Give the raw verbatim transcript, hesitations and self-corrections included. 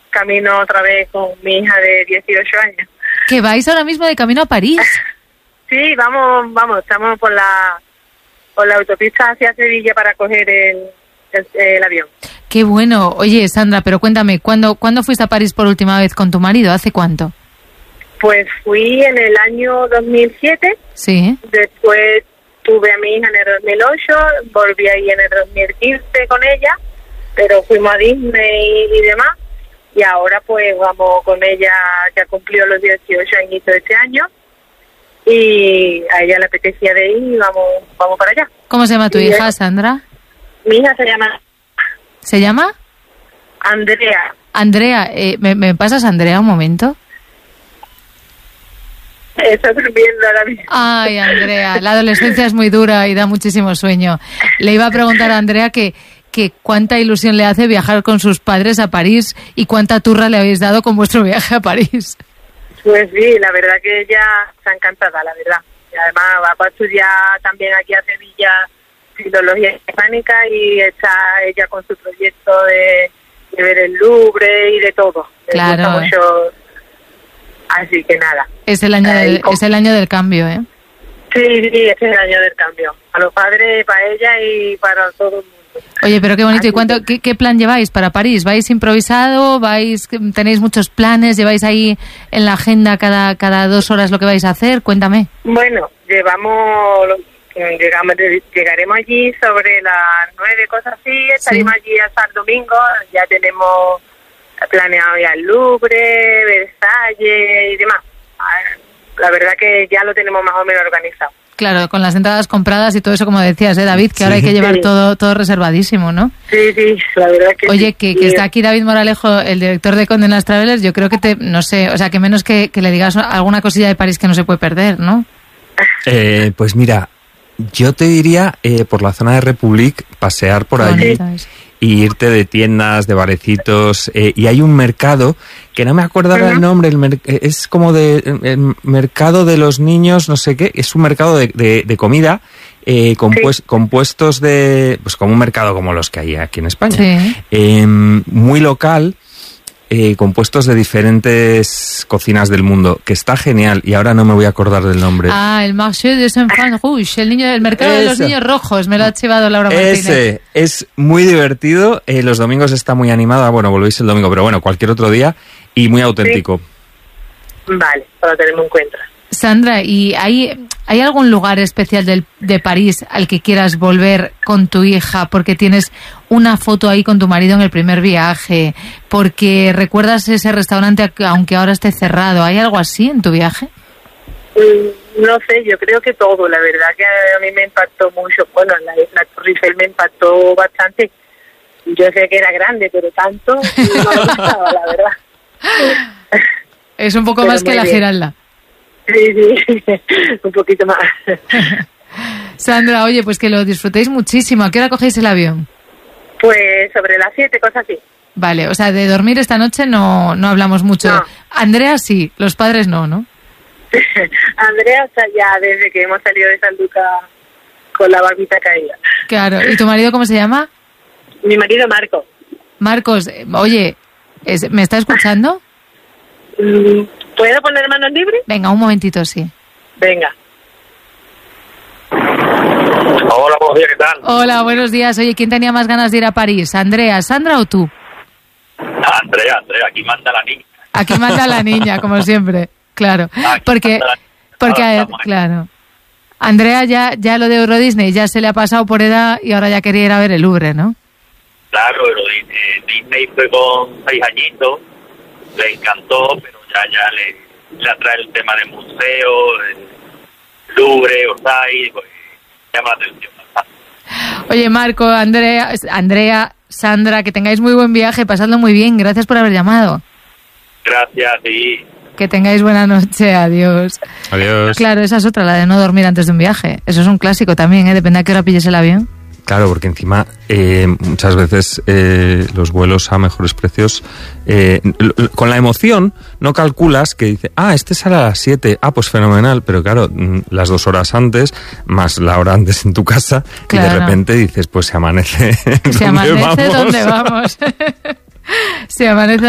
camino otra vez con mi hija de dieciocho años. ¿Que vais ahora mismo de camino a París? Sí, vamos, vamos, estamos por la por la autopista hacia Sevilla para coger el, el, el avión. Qué bueno. Oye, Sandra, pero cuéntame, ¿cuándo, ¿cuándo fuiste a París por última vez con tu marido? ¿Hace cuánto? Pues fui en el año dos mil siete. Sí. Después tuve a mi hija en el dos mil ocho, volví ahí en el dos mil quince con ella, pero fuimos a Disney y, y demás. Y ahora pues vamos con ella, que ha cumplido los dieciocho años de este año. Y a ella le apetecía de ir y vamos, vamos para allá. ¿Cómo se llama tu y hija, es, Sandra? Mi hija se llama... ¿Se llama? Andrea. Andrea, eh, ¿me, ¿me pasas Andrea un momento? Está durmiendo ahora mismo. Ay, Andrea, la adolescencia es muy dura y da muchísimo sueño. Le iba a preguntar a Andrea que, que cuánta ilusión le hace viajar con sus padres a París y cuánta turra le habéis dado con vuestro viaje a París. Pues sí, la verdad que ella está encantada, la verdad. Y además va para estudiar también aquí a Sevilla Filología Hispánica y está ella con su proyecto de, de ver el Louvre y de todo. Claro. Mucho. Así que nada. Es el año del, es el año del cambio, ¿eh? Sí, sí, este es el año del cambio. A los padres, para ella y para todo el mundo. Oye, pero qué bonito. ¿Y cuánto, qué, qué plan lleváis para París? ¿Vais improvisado? ¿Vais, tenéis muchos planes? ¿Lleváis ahí en la agenda cada, cada dos horas lo que vais a hacer? Cuéntame. Bueno, llevamos, llegamos, llegaremos allí sobre las nueve, cosas así. Estaremos sí. allí hasta el domingo. Ya tenemos planeado ya el Louvre, Versalles y demás. La verdad que ya lo tenemos más o menos organizado. Claro, con las entradas compradas y todo eso, como decías, ¿eh, David? Que sí. Ahora hay que llevar sí. todo todo reservadísimo, ¿no? Sí, sí, la verdad que Oye, sí. que, que está aquí David Moralejo, el director de Condé Nast Travelers. Yo creo que te, no sé, o sea, que menos que, que le digas alguna cosilla de París que no se puede perder, ¿no? Eh, pues mira, yo te diría eh, por la zona de Republic, pasear por allí y irte de tiendas, de barecitos, eh, y hay un mercado que no me acuerdo ahora uh-huh. el nombre, el mer- es como de el mercado de los niños, no sé qué, es un mercado de, de, de comida eh, compues- sí. compuestos de, pues como un mercado como los que hay aquí en España, sí. eh, muy local. Eh, compuestos de diferentes cocinas del mundo, que está genial, y ahora no me voy a acordar del nombre. Ah, el Marché des Enfants Rouges, el niño del mercado Eso. de los niños rojos, me lo ha chivado Laura Martínez. Ese, es muy divertido, eh, los domingos está muy animada, bueno, volvéis el domingo, pero bueno, cualquier otro día, y muy auténtico. Sí. Vale, lo tenemos en cuenta. Sandra, ¿y hay, hay algún lugar especial del, de París al que quieras volver con tu hija porque tienes una foto ahí con tu marido en el primer viaje, porque recuerdas ese restaurante aunque ahora esté cerrado? ¿Hay algo así en tu viaje? Mm, no sé, yo creo que todo, la verdad que a mí me impactó mucho. Bueno, la, la Torre Eiffel me impactó bastante. Yo sé que era grande, pero tanto no me gustaba, la verdad. Es un poco pero más que la bien. Giralda. Sí, sí, un poquito más. Sandra, oye, pues que lo disfrutéis muchísimo. ¿A qué hora cogéis el avión? Pues sobre las siete, cosas así. Vale, o sea, de dormir esta noche no, no hablamos mucho. No. Andrea sí, los padres no, ¿no? Andrea está ya desde que hemos salido de San Lucas con la barbita caída. Claro, ¿y tu marido cómo se llama? Mi marido Marco. Marcos, oye, ¿me está escuchando? ¿Puedo poner manos libres? Venga, un momentito, sí. Venga. Hola, buenos días, ¿qué tal? Hola, buenos días. Oye, ¿quién tenía más ganas de ir a París? ¿Andrea, Sandra o tú? Andrea, Andrea, aquí manda la niña. Aquí manda la niña, como siempre, claro. Aquí porque, porque a, claro, Andrea ya, ya lo de Euro Disney ya se le ha pasado por edad y ahora ya quería ir a ver el Louvre, ¿no? Claro, Euro Disney, Disney fue con seis añitos. Le encantó, pero ya ya le, le atrae el tema de museo, el Louvre, Orsay, pues llama la atención. Oye, Marco, Andrea, Andrea, Sandra, que tengáis muy buen viaje, pasadlo muy bien, gracias por haber llamado. Gracias, sí. Que tengáis buena noche, adiós. Adiós. Claro, esa es otra, la de no dormir antes de un viaje. Eso es un clásico también, ¿eh? Depende a qué hora pilles el avión. Claro, porque encima eh, muchas veces eh, los vuelos a mejores precios, eh, l- l- con la emoción no calculas que dice, ah, este sale a las siete, ah, pues fenomenal, pero claro, mm, las dos horas antes, más la hora antes en tu casa, claro. Y de repente dices, pues se amanece. Se amanece, ¿dónde vamos? Se amanece.